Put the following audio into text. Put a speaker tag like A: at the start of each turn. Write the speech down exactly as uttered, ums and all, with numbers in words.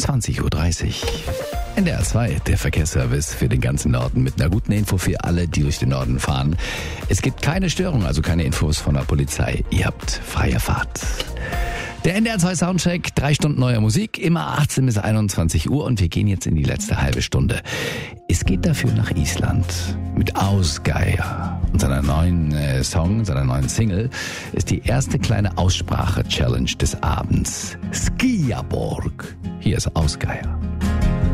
A: zwanzig Uhr dreißig. N D R zwei, der Verkehrsservice für den ganzen Norden mit einer guten Info für alle, die durch den Norden fahren. Es gibt keine Störung, also keine Infos von der Polizei. Ihr habt freie Fahrt. Der N D R zwei Soundcheck, drei Stunden neuer Musik, immer achtzehn bis einundzwanzig Uhr und wir gehen jetzt in die letzte halbe Stunde. Es geht dafür nach Island mit Ausgeier und seiner neuen äh, Song, seiner neuen Single ist die erste kleine Aussprache-Challenge des Abends. Skiaborg. Hier ist Ausgeier.